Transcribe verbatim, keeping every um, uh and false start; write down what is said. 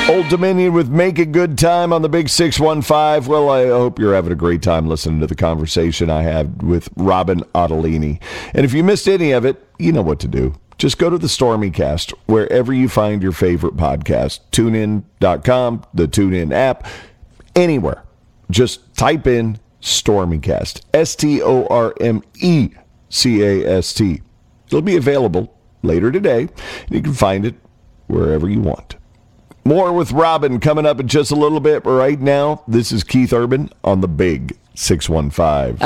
Old Dominion with Make a Good Time on the Big six one five. Well, I hope you're having a great time listening to the conversation I had with Robin Ottolini. And if you missed any of it, you know what to do. Just go to the Stormycast, wherever you find your favorite podcast. tune in dot com, the TuneIn app, anywhere. Just type in Stormycast, S T O R M E C A S T. It'll be available later today, and you can find it wherever you want. More with Robin coming up in just a little bit, but right now, this is Keith Urban on the Big six one five.